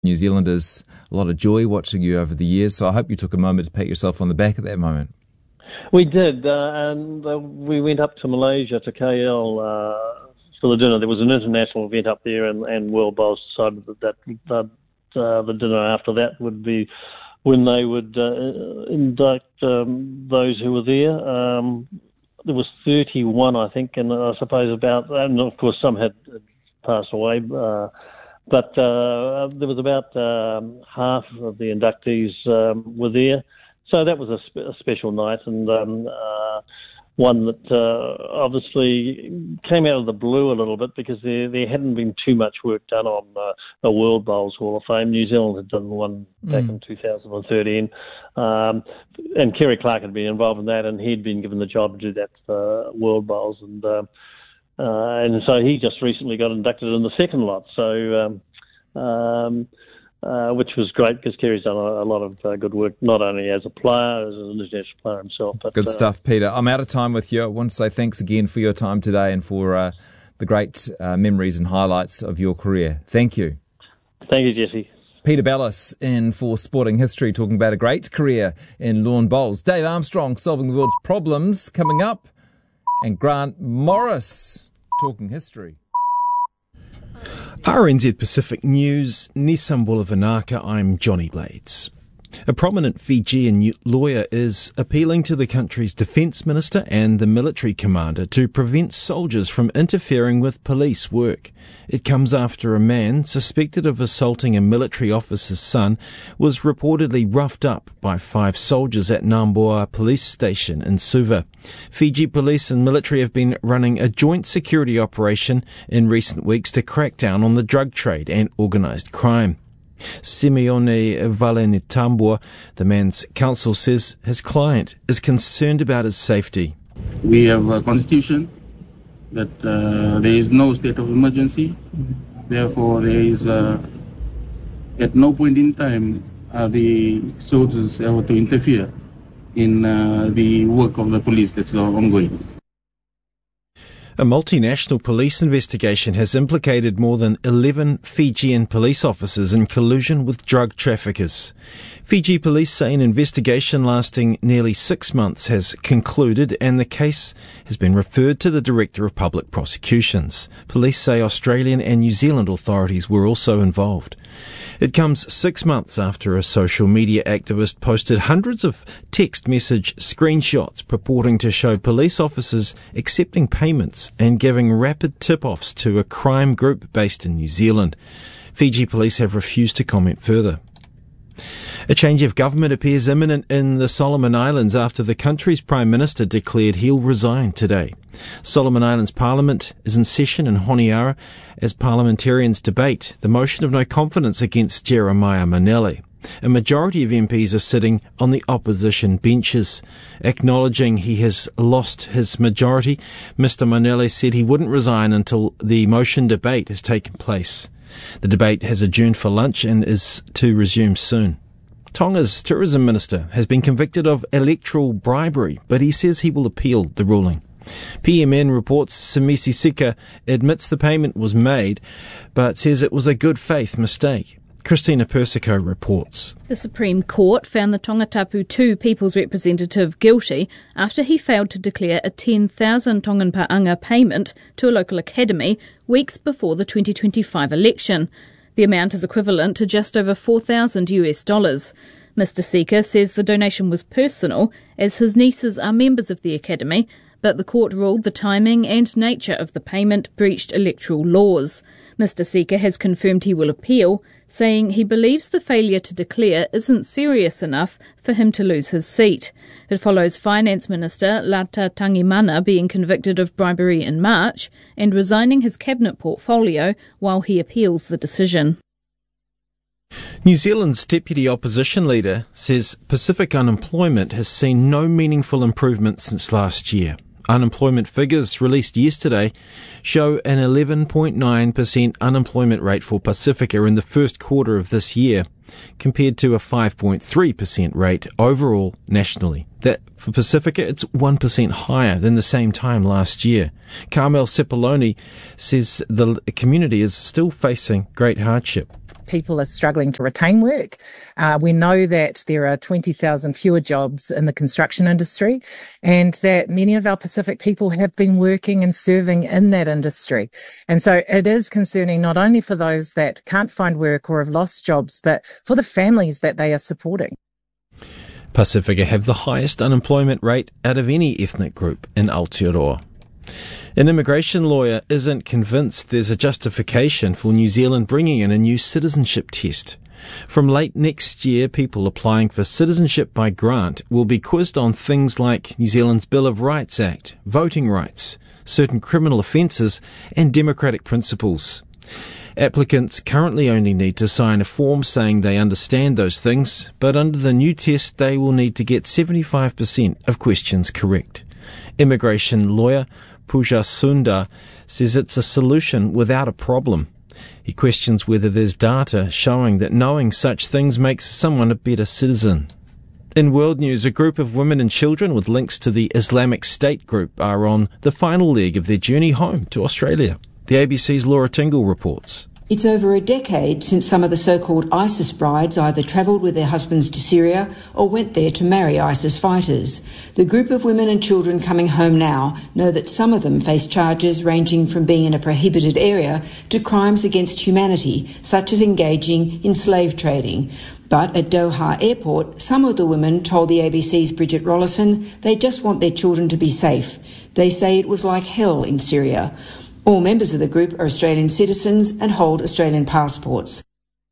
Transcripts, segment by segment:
New Zealanders a lot of joy watching you over the years, so I hope you took a moment to pat yourself on the back at that moment. We did, and we went up to Malaysia, to KL, for the dinner. There was an international event up there, and World Bowls decided that the dinner after that would be when they would induct those who were there. There was 31, I think, and I suppose and of course some had passed away, but there was about half of the inductees were there. So that was a special night, and one that obviously came out of the blue a little bit, because there hadn't been too much work done on the World Bowls Hall of Fame. New Zealand had done one back in 2013, and Kerry Clark had been involved in that, and he'd been given the job to do that for World Bowls, and so he just recently got inducted in the second lot. So. Which was great, because Kerry's done a lot of good work, not only as a player, as an international player himself. But, good stuff, Peter. I'm out of time with you. I want to say thanks again for your time today and for the great memories and highlights of your career. Thank you. Thank you, Jesse. Peter Bellis in For Sporting History, talking about a great career in lawn bowls. Dave Armstrong, Solving the World's Problems, coming up. And Grant Morris, talking history. RNZ Pacific News, Nisambula Vinaka, I'm Johnny Blades. A prominent Fijian lawyer is appealing to the country's defence minister and the military commander to prevent soldiers from interfering with police work. It comes after a man suspected of assaulting a military officer's son was reportedly roughed up by 5 soldiers at Namboa police station in Suva. Fiji police and military have been running a joint security operation in recent weeks to crack down on the drug trade and organised crime. Simeone Valenitambua, the man's counsel, says his client is concerned about his safety. We have a constitution that there is no state of emergency. Therefore, there is at no point in time are the soldiers able to interfere in the work of the police that's ongoing. A multinational police investigation has implicated more than 11 Fijian police officers in collusion with drug traffickers. Fiji police say an investigation lasting nearly 6 months has concluded, and the case has been referred to the Director of Public Prosecutions. Police say Australian and New Zealand authorities were also involved. It comes 6 months after a social media activist posted hundreds of text message screenshots purporting to show police officers accepting payments and giving rapid tip-offs to a crime group based in New Zealand. Fiji police have refused to comment further. A change of government appears imminent in the Solomon Islands after the country's Prime Minister declared he'll resign today. Solomon Islands Parliament is in session in Honiara as parliamentarians debate the motion of no confidence against Jeremiah Manele. A majority of MPs are sitting on the opposition benches. Acknowledging he has lost his majority, Mr Manele said he wouldn't resign until the motion debate has taken place. The debate has adjourned for lunch and is to resume soon. Tonga's tourism minister has been convicted of electoral bribery, but he says he will appeal the ruling. PMN reports Samisi Sika admits the payment was made, but says it was a good faith mistake. Christina Persico reports. The Supreme Court found the Tongatapu 2 People's Representative guilty after he failed to declare a 10,000 Tongan Pa'anga payment to a local academy weeks before the 2025 election. The amount is equivalent to just over $4,000. Mr. Sika says the donation was personal, as his nieces are members of the academy, but the court ruled the timing and nature of the payment breached electoral laws. Mr. Sika has confirmed he will appeal, saying he believes the failure to declare isn't serious enough for him to lose his seat. It follows Finance Minister Lata Tangimana being convicted of bribery in March and resigning his cabinet portfolio while he appeals the decision. New Zealand's deputy opposition leader says Pacific unemployment has seen no meaningful improvement since last year. Unemployment figures released yesterday show an 11.9% unemployment rate for Pacifica in the first quarter of this year, compared to a 5.3% rate overall nationally. That for Pacifica, it's 1% higher than the same time last year. Carmel Cipollone says the community is still facing great hardship. people are struggling to retain work. We know that there are 20,000 fewer jobs in the construction industry, and that many of our Pacific people have been working and serving in that industry. And so it is concerning not only for those that can't find work or have lost jobs, but for the families that they are supporting. Pasifika have the highest unemployment rate out of any ethnic group in Aotearoa. An immigration lawyer isn't convinced there's a justification for New Zealand bringing in a new citizenship test. From late next year, people applying for citizenship by grant will be quizzed on things like New Zealand's Bill of Rights Act, voting rights, certain criminal offences, and democratic principles. Applicants currently only need to sign a form saying they understand those things, but under the new test they will need to get 75% of questions correct. Immigration lawyer Pooja Sundar says it's a solution without a problem. He questions whether there's data showing that knowing such things makes someone a better citizen. In world news, a group of women and children with links to the Islamic State group are on the final leg of their journey home to Australia. The ABC's Laura Tingle reports. It's over a decade since some of the so-called ISIS brides either travelled with their husbands to Syria or went there to marry ISIS fighters. The group of women and children coming home now know that some of them face charges ranging from being in a prohibited area to crimes against humanity, such as engaging in slave trading. But at Doha Airport, some of the women told the ABC's Bridget Rollison they just want their children to be safe. They say it was like hell in Syria. All members of the group are Australian citizens and hold Australian passports.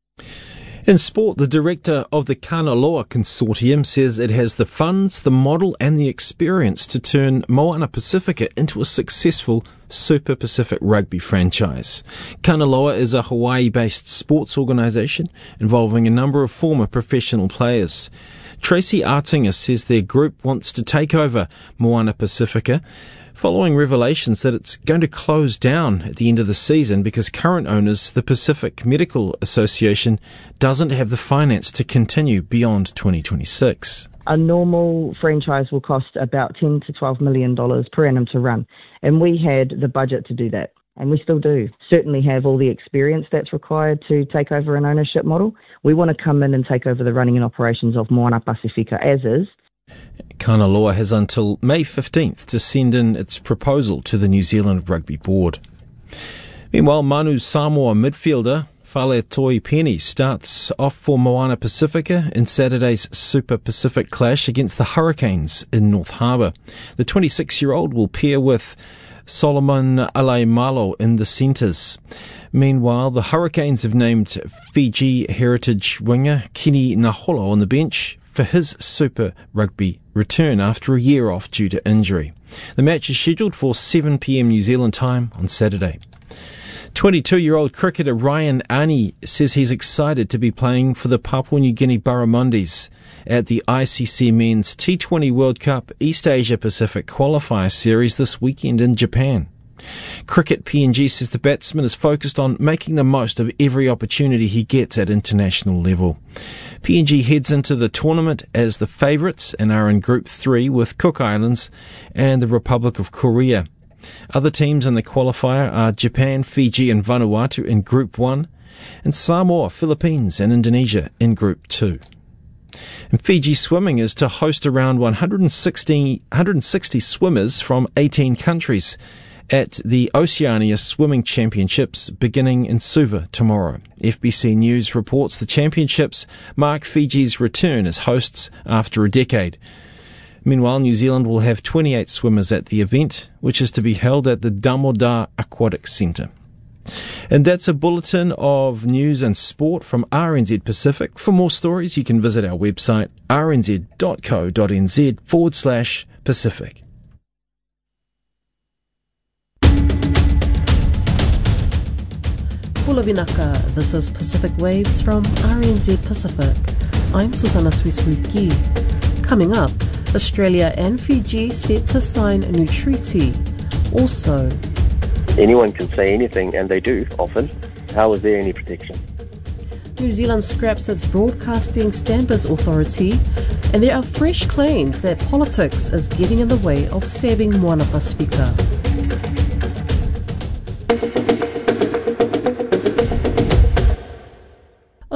In sport, the director of the Kanaloa Consortium says it has the funds, the model and the experience to turn Moana Pasifika into a successful Super Pacific rugby franchise. Kanaloa is a Hawaii-based sports organisation involving a number of former professional players. Tracy Artinger says their group wants to take over Moana Pasifika following revelations that it's going to close down at the end of the season because current owners, the Pacific Medical Association, doesn't have the finance to continue beyond 2026. A normal franchise will cost about $10 to $12 million per annum to run, and we had the budget to do that, and we still do. Certainly have all the experience that's required to take over an ownership model. We want to come in and take over the running and operations of Moana Pasifika as is. Kanaloa has until May 15th to send in its proposal to the New Zealand Rugby Board. Meanwhile, Manu Samoa midfielder Fale Toipeni starts off for Moana Pasifika in Saturday's Super Pacific clash against the Hurricanes in North Harbour. The 26-year-old will pair with Solomon Alaimalo in the centres. Meanwhile, the Hurricanes have named Fiji heritage winger Kini Naholo on the bench for his Super Rugby return after a year off due to injury. The match is scheduled for 7 p.m. New Zealand time on Saturday. 22-year-old cricketer Ryan Ani says he's excited to be playing for the Papua New Guinea Barramundis at the ICC Men's T20 World Cup East Asia Pacific Qualifier Series this weekend in Japan. Cricket PNG says the batsman is focused on making the most of every opportunity he gets at international level. PNG heads into the tournament as the favourites and are in Group 3 with Cook Islands and the Republic of Korea. Other teams in the qualifier are Japan, Fiji and Vanuatu in Group 1 and Samoa, Philippines and Indonesia in Group 2. And Fiji Swimming is to host around 160 swimmers from 18 countries at the Oceania Swimming Championships beginning in Suva tomorrow. FBC News reports the championships mark Fiji's return as hosts after a decade. Meanwhile, New Zealand will have 28 swimmers at the event, which is to be held at the Damodar Aquatic Centre. And that's a bulletin of news and sport from RNZ Pacific. For more stories, you can visit our website rnz.co.nz/Pacific. Pula Vinaka, this is Pacific Waves from RNZ Pacific. I'm Susanna Swiswiki. Coming up, Australia and Fiji set to sign a new treaty. Also, anyone can say anything, and they do often. How is there any protection? New Zealand scraps its Broadcasting Standards Authority, and there are fresh claims that politics is getting in the way of saving Moana Pasifika.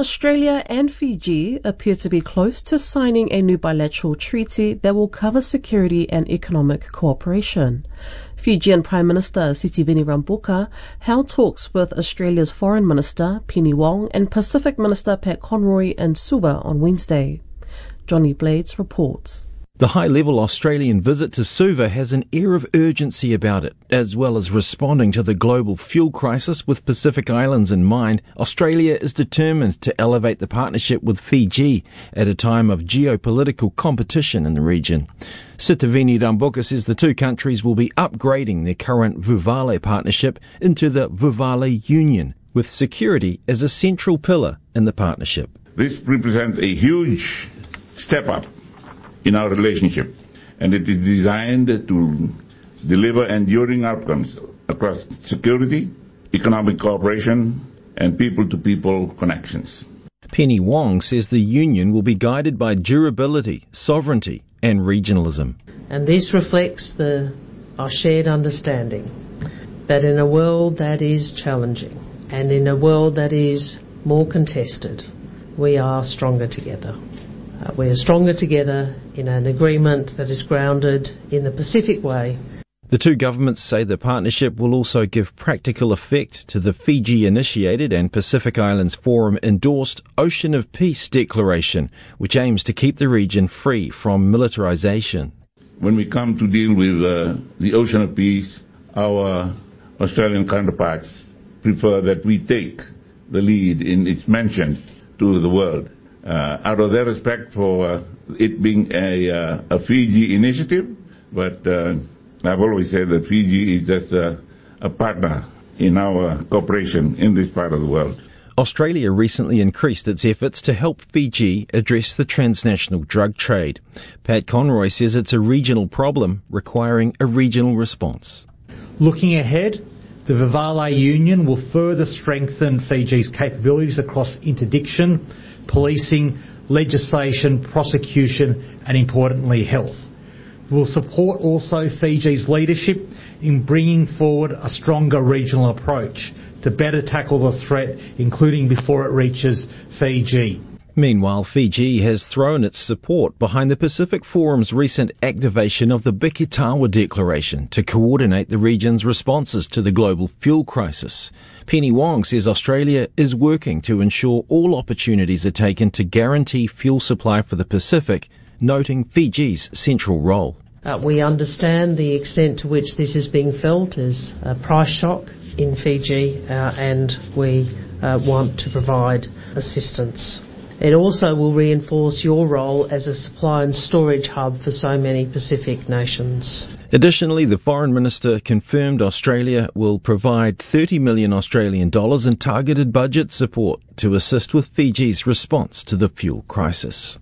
Australia and Fiji appear to be close to signing a new bilateral treaty that will cover security and economic cooperation. Fijian Prime Minister Sitiveni Rabuka held talks with Australia's Foreign Minister Penny Wong and Pacific Minister Pat Conroy in Suva on Wednesday. Johnny Blades reports. The high-level Australian visit to Suva has an air of urgency about it. As well as responding to the global fuel crisis with Pacific Islands in mind, Australia is determined to elevate the partnership with Fiji at a time of geopolitical competition in the region. Sitiveni Rabuka says the two countries will be upgrading their current Vuvale partnership into the Vuvale Union, with security as a central pillar in the partnership. This represents a huge step up in our relationship, and it is designed to deliver enduring outcomes across security, economic cooperation, and people-to-people connections. Penny Wong says the union will be guided by durability, sovereignty, and regionalism. And this reflects our shared understanding that in a world that is challenging and in a world that is more contested, we are stronger together. We are stronger together in an agreement that is grounded in the Pacific way. The two governments say the partnership will also give practical effect to the Fiji-initiated and Pacific Islands Forum-endorsed Ocean of Peace Declaration, which aims to keep the region free from militarization. When we come to deal with the Ocean of Peace, our Australian counterparts prefer that we take the lead in its mention to the world. Out of their respect for it being a Fiji initiative, but I've always said that Fiji is just a partner in our cooperation in this part of the world. Australia recently increased its efforts to help Fiji address the transnational drug trade. Pat Conroy says it's a regional problem requiring a regional response. Looking ahead, the Vuvale Union will further strengthen Fiji's capabilities across interdiction, policing, legislation, prosecution, and importantly, health. We will support also Fiji's leadership in bringing forward a stronger regional approach to better tackle the threat, including before it reaches Fiji. Meanwhile, Fiji has thrown its support behind the Pacific Forum's recent activation of the Bikitawa Declaration to coordinate the region's responses to the global fuel crisis. Penny Wong says Australia is working to ensure all opportunities are taken to guarantee fuel supply for the Pacific, noting Fiji's central role. We understand the extent to which this is being felt as a price shock in Fiji, and we want to provide assistance. It also will reinforce your role as a supply and storage hub for so many Pacific nations. Additionally, the Foreign Minister confirmed Australia will provide $30 million Australian dollars in targeted budget support to assist with Fiji's response to the fuel crisis.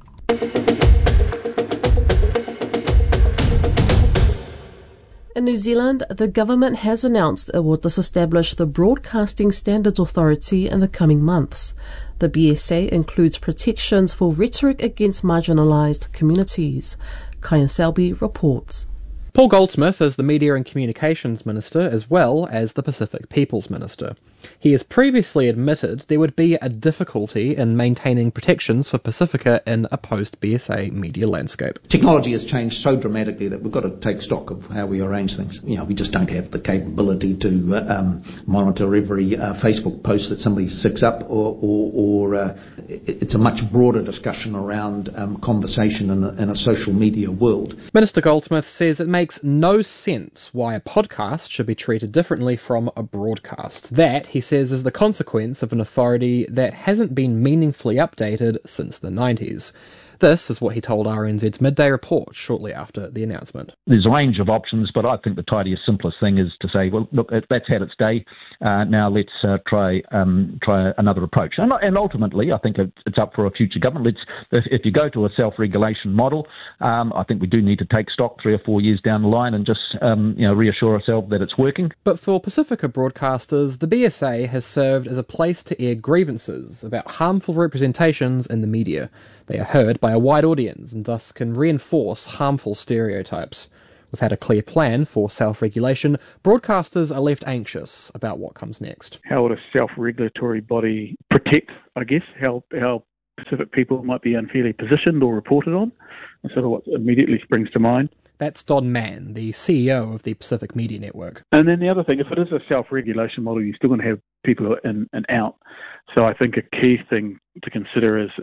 In New Zealand, the government has announced it will disestablish the Broadcasting Standards Authority in the coming months. The BSA includes protections for rhetoric against marginalised communities. Kyan Selby reports. Paul Goldsmith is the Media and Communications Minister as well as the Pacific Peoples Minister. He has previously admitted there would be a difficulty in maintaining protections for Pacifica in a post-BSA media landscape. Technology has changed so dramatically that we've got to take stock of how we arrange things. We just don't have the capability to monitor every Facebook post that somebody sticks up, or it's a much broader discussion around conversation in a social media world. Minister Goldsmith says it makes no sense why a podcast should be treated differently from a broadcast. That, he says, is the consequence of an authority that hasn't been meaningfully updated since the 90s. This is what he told RNZ's Midday Report shortly after the announcement. There's a range of options, but I think the tidiest, simplest thing is to say, well, look, that's had its day. Now let's try another approach. And ultimately, I think it's up for a future government. If you go to a self-regulation model, I think we do need to take stock 3 or 4 years down the line and just reassure ourselves that it's working. But for Pacifica broadcasters, the BSA has served as a place to air grievances about harmful representations in the media. They are heard by a wide audience and thus can reinforce harmful stereotypes. Without a clear plan for self-regulation, broadcasters are left anxious about what comes next. How would a self-regulatory body protect, I guess, how Pacific people might be unfairly positioned or reported on? That's sort of what immediately springs to mind. That's Don Mann, the CEO of the Pacific Media Network. And then the other thing, if it is a self-regulation model, you're still going to have people in and out. So I think a key thing to consider is,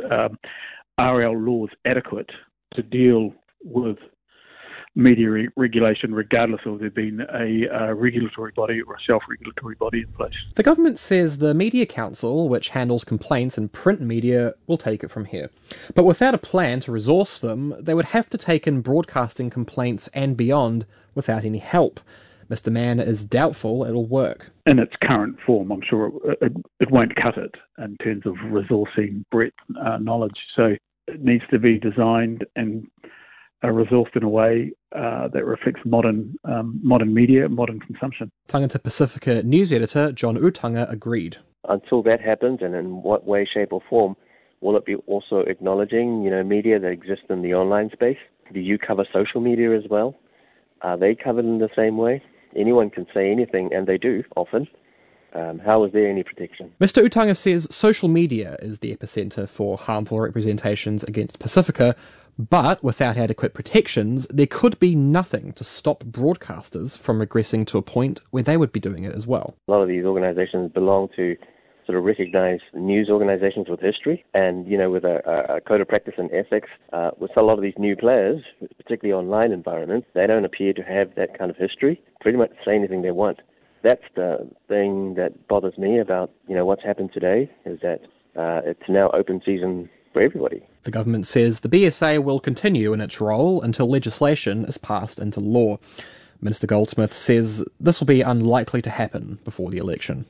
are our laws adequate to deal with media regulation, regardless of there being a regulatory body or a self-regulatory body in place? The government says the Media Council, which handles complaints in print media, will take it from here. But without a plan to resource them, they would have to take in broadcasting complaints and beyond without any help. Mr. Mann is doubtful it'll work. In its current form, I'm sure it won't cut it in terms of resourcing breadth knowledge. So it needs to be designed and resourced in a way that reflects modern media, modern consumption. Tangata Pacifica news editor John Utanga agreed. Until that happens, and in what way, shape or form, will it be also acknowledging, media that exists in the online space? Do you cover social media as well? Are they covered in the same way? Anyone can say anything, and they do often. How is there any protection? Mr. Utanga says social media is the epicentre for harmful representations against Pacifica, but without adequate protections, there could be nothing to stop broadcasters from regressing to a point where they would be doing it as well. A lot of these organizations belong to sort of recognized news organizations with history and, with a code of practice and ethics. With a lot of these new players, particularly online environments, they don't appear to have that kind of history, pretty much say anything they want. That's the thing that bothers me about, what's happened today, is that it's now open season for everybody. The government says the BSA will continue in its role until legislation is passed into law. Minister Goldsmith says this will be unlikely to happen before the election.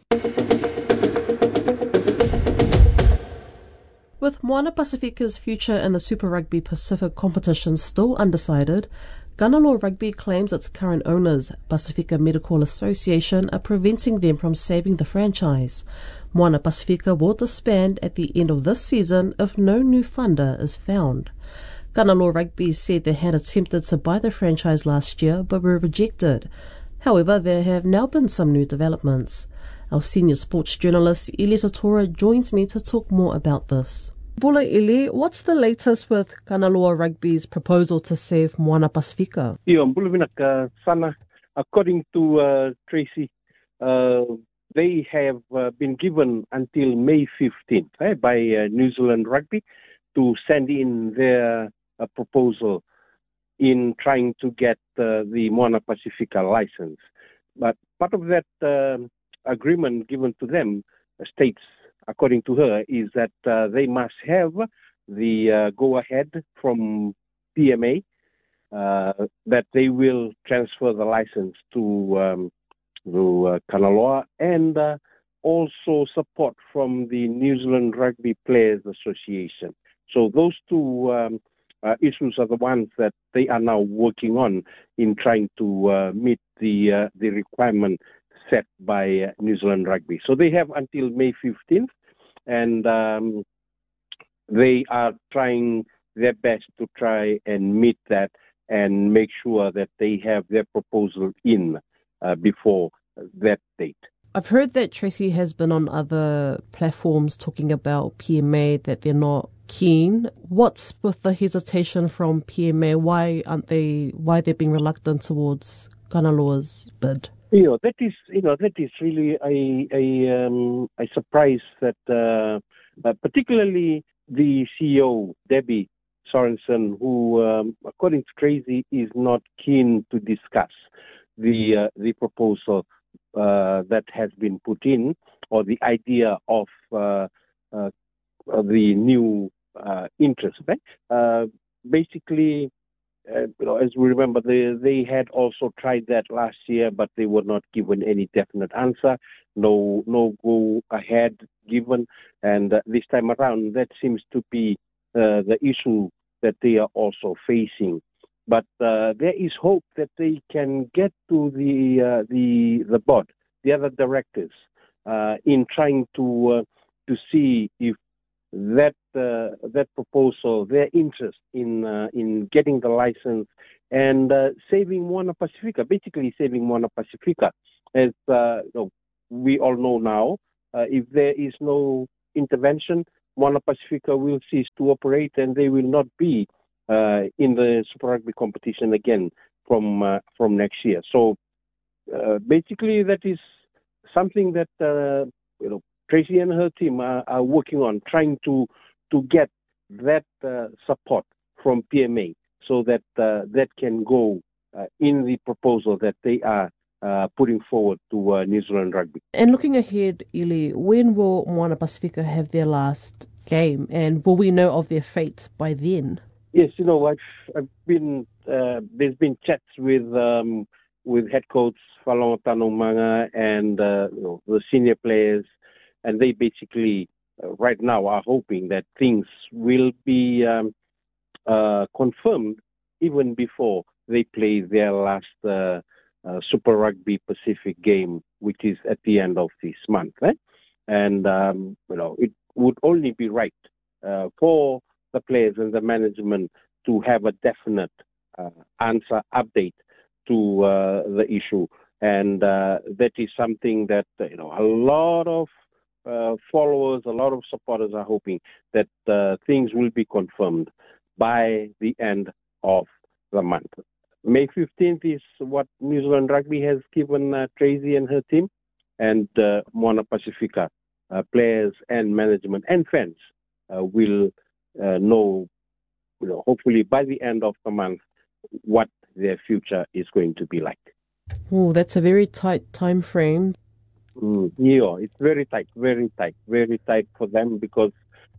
With Moana Pacifica's future in the Super Rugby Pacific competition still undecided, Ganaloa Rugby claims its current owners, Pacifica Medical Association, are preventing them from saving the franchise. Moana Pacifica will disband at the end of this season if no new funder is found. Ganaloa Rugby said they had attempted to buy the franchise last year but were rejected. However, there have now been some new developments. Our senior sports journalist, Elisa Tora, joins me to talk more about this. Bula Ili, what's the latest with Ganaloa Rugby's proposal to save Moana Pacifica? Sana, according to Tracy, they have been given until May 15th by New Zealand Rugby to send in their proposal in trying to get the Moana Pacifica license. But part of that agreement given to them states, according to her, is that they must have the go-ahead from PMA that they will transfer the license to Kanaloa and also support from the New Zealand Rugby Players Association. So those two issues are the ones that they are now working on in trying to meet the requirement set by New Zealand Rugby. So they have until May 15th, and they are trying their best to try and meet that and make sure that they have their proposal in before that date. I've heard that Tracy has been on other platforms talking about PMA, that they're not keen. What's with the hesitation from PMA? Why they're being reluctant towards Kanaloa's bid? That is really a surprise that particularly the CEO, Debbie Sorensen, who, according to Tracy, is not keen to discuss the proposal that has been put in, or the idea of the new interest. Basically, as we remember, they had also tried that last year, but they were not given any definite answer. No go ahead given, and this time around, that seems to be the issue that they are also facing. But there is hope that they can get to the board, the other directors, in trying to see if that proposal, their interest in getting the license and saving Moana Pacifica, basically saving Moana Pacifica. As we all know now, if there is no intervention, Moana Pacifica will cease to operate and they will not be in the Super Rugby competition again from next year. So basically that is something that Tracy and her team are working on, trying to get that support from PMA so that that can go in the proposal that they are putting forward to New Zealand Rugby. And looking ahead, Ili, when will Moana Pacifica have their last game, and will we know of their fate by then? Yes, I've been there's been chats with head coach Falonga Tanomanga and the senior players, and they basically right now are hoping that things will be confirmed even before they play their last Super Rugby Pacific game, which is at the end of this month. And it would only be right for the players and the management to have a definite answer update to the issue, and that is something that a lot of followers, a lot of supporters are hoping that things will be confirmed by the end of the month. May 15th is what New Zealand Rugby has given Tracy and her team, and Moana Pacifica players and management and fans will know, hopefully by the end of the month, what their future is going to be like. Oh, that's a very tight time frame. Yeah, it's very tight for them, because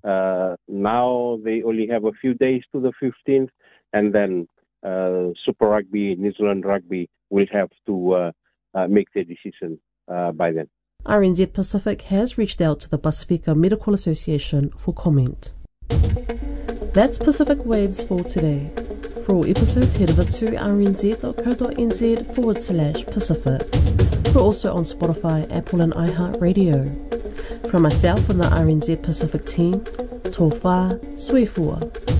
now they only have a few days to the 15th, and then Super Rugby, New Zealand Rugby will have to make their decision by then. RNZ Pacific has reached out to the Pacifica Medical Association for comment. That's Pacific Waves for today. For all episodes, head over to rnz.co.nz/Pacific. We're also on Spotify, Apple and iHeartRadio. From myself and the RNZ Pacific team, tō whā, sui fua.